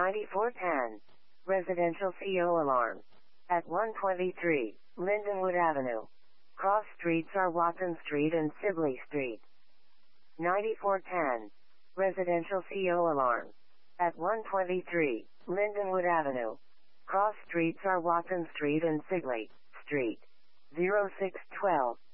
9410. Residential CO alarm. At 123, Lindenwood Avenue. Cross streets are Watson Street and Sibley Street. 9410. Residential CO alarm. At 123, Lindenwood Avenue. Cross streets are Watson Street and Sibley Street. 0612.